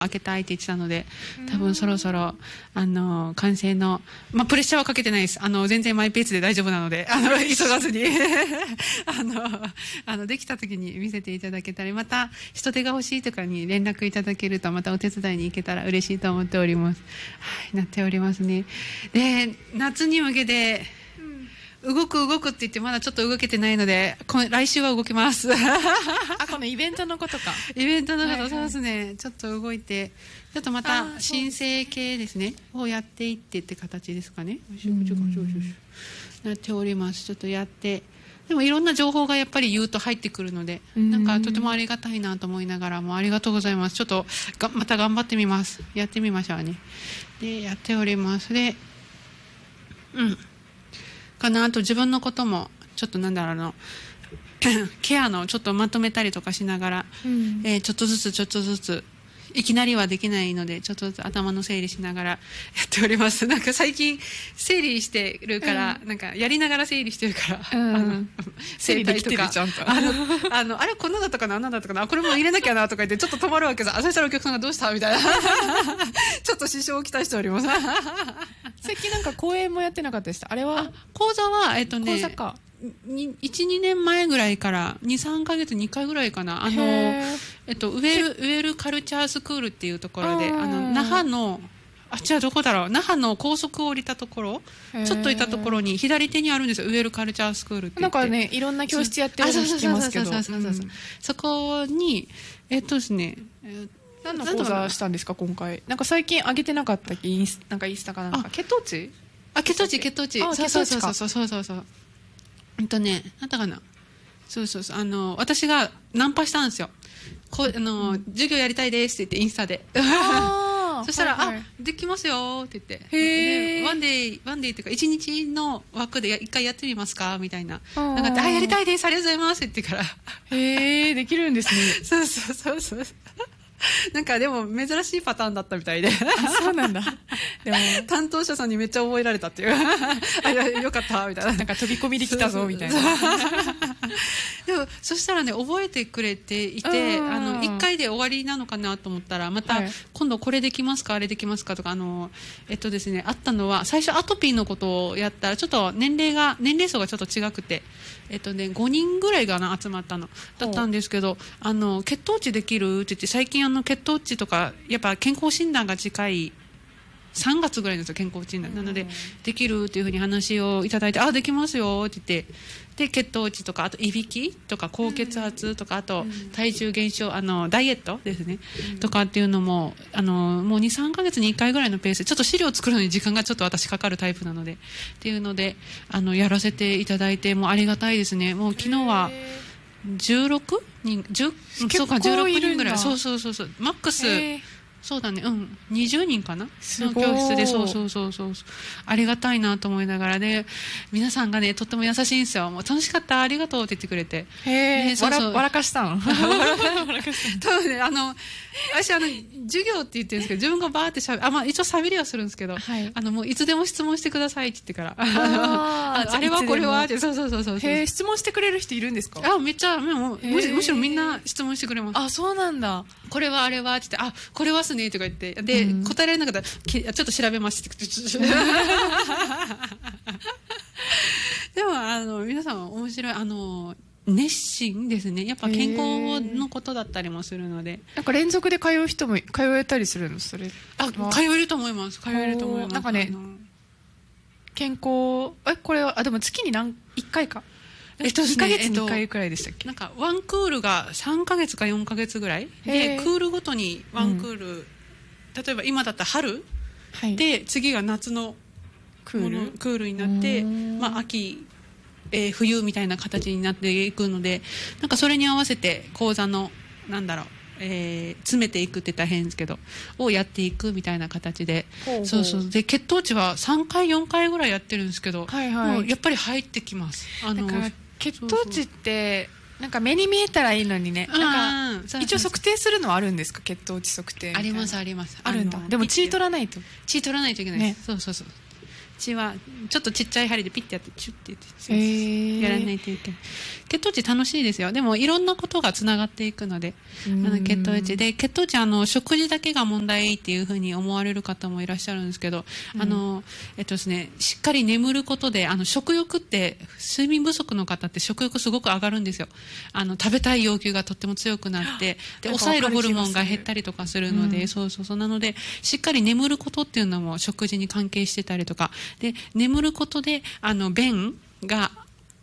開けたいって言ってたので、多分そろそろ完成の、プレッシャーはかけてないです。全然マイペースで大丈夫なので、急がずにできた時に見せていただけたり、また人手が欲しいとかに連絡いただけると、またお手伝いに行けたら嬉しいと思っております。はい、なっておりますね。で、夏に向けて動くって言ってまだちょっと動けてないので、来週は動きます。 このイベントのことか。 イベントのこと、そうですね。ちょっと動いて、ちょっとまた申請系ですね、をやっていってって形ですかね。なっております。ちょっとやって。でもいろんな情報がやっぱり言うと入ってくるので、なんかとてもありがたいなと思いながらも、ありがとうございます。ちょっとまた頑張ってみます。やってみましょうね。で、やっております。で、かな。あと自分のこともちょっとケアのちょっとまとめたりとかしながら、ちょっとずついきなりはできないので、ちょっとずつ頭の整理しながらやっております。なんか最近整理してるから、なんかやりながら整理してるから、 整理できてるちゃんと。 あれこんなだったかな、あんなだったかな、これも入れなきゃなとか言ってちょっと止まるわけさ。そしたらお客さんがどうしたみたいなちょっと支障をきたしております最近なんか講演もやってなかったでした。あれは講座は講座か。 1、2年前ぐらいから、2、3ヶ月に1回ぐらいかな。ウェルカルチャースクールっていうところで、那覇の、どこだろう、那覇の高速を降りたところ、ちょっといたところに、左手にあるんですよ、ウェルカルチャースクールって言って。 なんかね、いろんな教室やってるの聞きますけど。 そこに、ですね、 何の講座したんですか、今回。なんか最近上げてなかったっけ、インスタかなんか。血糖値。 血糖値。そう。なんだかな。そう。私がナンパしたんですよ。授業やりたいですって言って、インスタで。そしたら、できますよって言って。ワンデイっていうか、1日の枠で1回やってみますかみたいな。なんか、やりたいです、ありがとうございますって言ってから。 できるんですね。 そう。なんかでも珍しいパターンだったみたいで。 そうなんだ。 でも担当者さんにめっちゃ覚えられたっていう。よかったみたいな。 なんか飛び込みできたぞみたいな。 でもそしたらね、覚えてくれていて、1回で終わりなのかなと思ったら、また今度これできますかあれできますかとか、ですね、あったのは最初アトピーのことをやったらちょっと年齢層がちょっと違くて、5人ぐらいが集まったのだったんですけど、血糖値できるって言って、最近血糖値とかやっぱ健康診断が近い3月ぐらいなんですよ、健康診断なので、できるっていうふうに話をいただいて、できますよって言って、で血糖値とか、あといびきとか高血圧とか、あと体重減少、ダイエットですね、とかっていうのももう 2,3 ヶ月に1回ぐらいのペースで、ちょっと資料を作るのに時間がちょっと私かかるタイプなのでっていうのでやらせていただいて、もうありがたいですね。もう昨日は16人、そうか、16人ぐらい。そう。マックス、そうだね、20人かなの教室で、そう。ありがたいなと思いながらで、皆さんがね、とっても優しいんですよ。もう楽しかった、ありがとうって言ってくれて。 笑かしたん多分ね、私、授業って言ってるんですけど、自分がバーって一応喋りはするんですけど、もういつでも質問してくださいって言ってから、あれはこれはって、そう。 質問してくれる人いるんですか？ めっちゃ、むしろみんな質問してくれます。 そうなんだ。 これはあれはって言って、これはすねとか言って、で、答えられなかったら、ちょっと調べますって言って。でも、皆さん面白い、熱心ですね。やっぱ健康のことだったりもするので。 なんか連続で通う人も通えたりするの？それ。 通えると思います。 なんかね、健康、これは、でも月に1回か。2ヶ月に1回くらいでしたっけ？ なんかワンクールが3ヶ月か4ヶ月ぐらいで、クールごとにワンクール、例えば今だったら春、で次が夏のクールになって、秋、冬みたいな形になっていくので、なんかそれに合わせて講座の詰めていくって大変ですけどをやっていくみたいな形で、そうで血糖値は3回4回ぐらいやってるんですけど、もうやっぱり入ってきます。 血糖値ってなんか目に見えたらいいのにね。なんか一応測定するのはあるんですか？血糖値測定みたいな。 あります。 あるんだ。でも血取らないと。 血取らないといけないです。そう。 血はちょっとちっちゃい針でピッてやってチュッてやってやらないといけない。血糖値楽しいですよ。でもいろんなことがつながっていくので、血糖値で、血糖値食事だけが問題っていうふうに思われる方もいらっしゃるんですけど、ですね、しっかり眠ることで食欲って、睡眠不足の方って食欲すごく上がるんですよ。食べたい要求がとっても強くなって、で抑えるホルモンが減ったりとかするので、そうなのでしっかり眠ることっていうのも食事に関係してたりとかで、眠ることで便が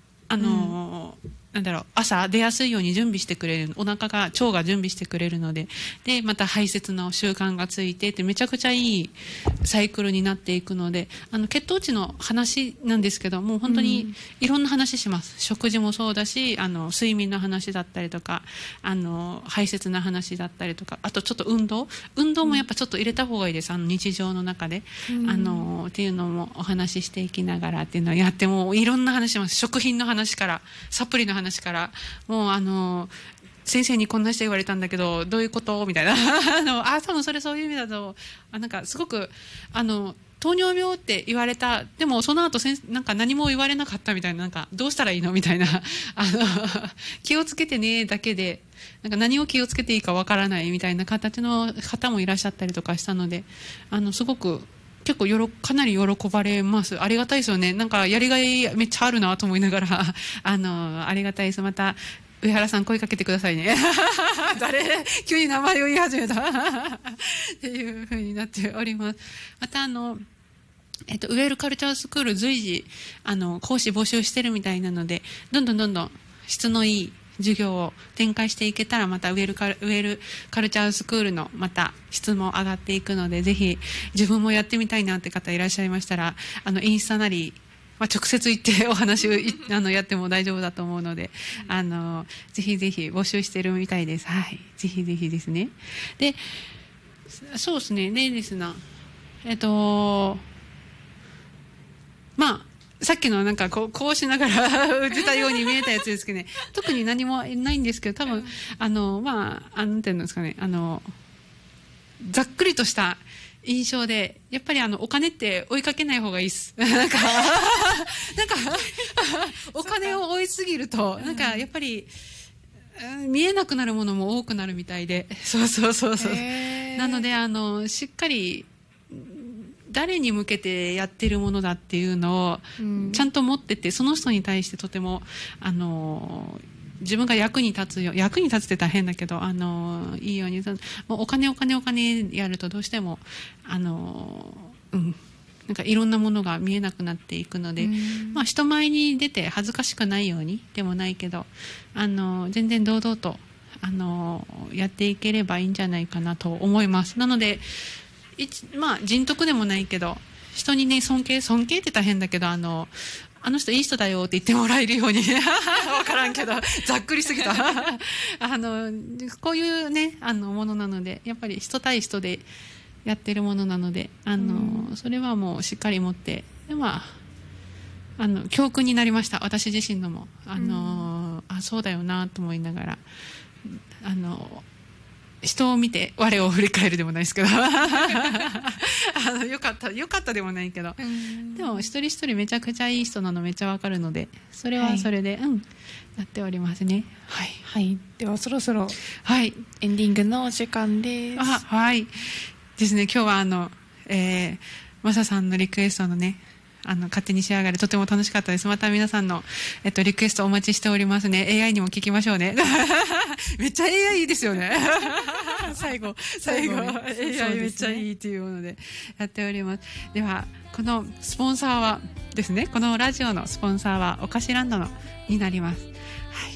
なんだろう、朝出やすいように準備してくれる、腸が準備してくれるので、でまた排泄の習慣がついてってめちゃくちゃいいサイクルになっていくので、血糖値の話なんですけど、もう本当にいろんな話します。食事もそうだし、睡眠の話だったりとか、排泄の話だったりとか、あとちょっと運動もやっぱちょっと入れた方がいいです。日常の中で、っていうのもお話ししていきながらっていうのをやって、もういろんな話します。食品の話からサプリの話から、もう先生にこんな人言われたんだけどどういうことみたいな多分そういう意味だと、なんかすごく糖尿病って言われた、でもその後なんか何も言われなかったみたいな、なんかどうしたらいいのみたいな気をつけてねだけで、なんか何を気をつけていいかわからないみたいな形の方もいらっしゃったりとかしたので、すごく結構かなり喜ばれます。ありがたいですよね。なんかやりがいめっちゃあるなと思いながらありがたいです。また上原さん声かけてくださいね急に名前を言い始めたっていう風になっております。またウェールカルチャースクール随時講師募集してるみたいなので、どんどん質のいい授業を展開していけたら、またウェールカルチャースクールのまた質も上がっていくので、ぜひ自分もやってみたいなって方いらっしゃいましたら、インスタなり、直接行ってお話をやっても大丈夫だと思うので、ぜひぜひ募集してるみたいです。はい、ぜひぜひですね。で、そうですね。でですな、さっきのなんかこうしながら打てたように見えたやつですけどね、特に何もないんですけど、多分なんていうんですかね、ざっくりとした印象で、やっぱりお金って追いかけない方がいいっす。なんかお金を追いすぎると、なんかやっぱり見えなくなるものも多くなるみたいで、そうなのでしっかり誰に向けてやってるものだっていうのをちゃんと持ってて、その人に対してとても自分が役に立つって言ったら変だけど、いいように、もうお金やるとどうしてもなんかいろんなものが見えなくなっていくので、人前に出て恥ずかしくないようにでもないけど、全然堂々とやっていければいいんじゃないかなと思います。なので人徳でもないけど、人にね、尊敬って言ったら変だけど、あの人いい人だよって言ってもらえるようにわからんけどざっくりすぎたこういうねものなので、やっぱり人対人でやってるものなので、それはもうしっかり持って、で教訓になりました。私自身のもそうだよなと思いながら、人を見て我を振り返るでもないですけどよかったでもないけど、でも一人一人めちゃくちゃいい人なのめっちゃわかるので、それはそれで、やっておりますね。はい、 はい、ではそろそろ、 はい、 エンディングのお時間です。 はいですね。今日はマサさんのリクエストのね、勝手に仕上がりとても楽しかったです。また皆さんの、リクエストお待ちしておりますね。AI にも聞きましょうねめっちゃ AI いいですよね最後、ね、AI めっちゃいいっていうものでやっております。ではこのスポンサーはですね、このラジオのスポンサーはおかしランドになります。